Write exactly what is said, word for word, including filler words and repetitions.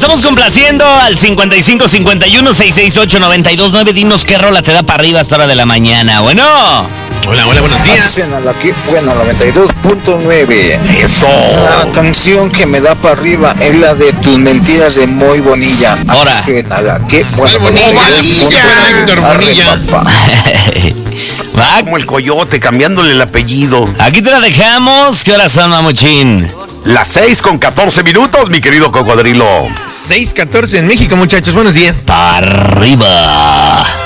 estamos complaciendo al cincuenta y cinco cincuenta y uno sesenta y seis ocho noventa y dos nueve. Dinos qué rola te da para arriba a esta hora de la mañana. Bueno. Hola, hola, buenos días. Aquí, bueno, noventa y dos punto nueve. Eso. La canción que me da para arriba es la de Tus Mentiras de Moy Bonilla. Ahora. Suena la que, bueno, Bonilla, Bonilla, Héctor Bonilla. Va. Como el coyote, cambiándole el apellido. Aquí te la dejamos. ¿Qué horas son, mamuchín? Las seis con catorce minutos, mi querido cocodrilo. seis catorce en México, muchachos. Buenos días. Para arriba.